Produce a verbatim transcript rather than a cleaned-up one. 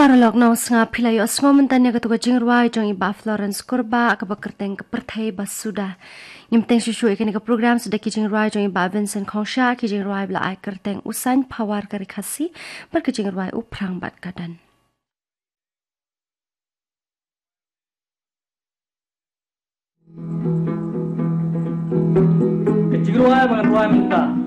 paralog na nga pilay os momentanya ketuga jingruai jong iba Florence Kurba ka bakerteng ke pertai basuda nyimteng susu ikani ke program sudah ki jingruai jong iba Vincent Khongsha ki jingruai bla ai kerteng usan pawar kari khasi ber ki jingruai uprang bat kadan ke jingruai bangan ruai minta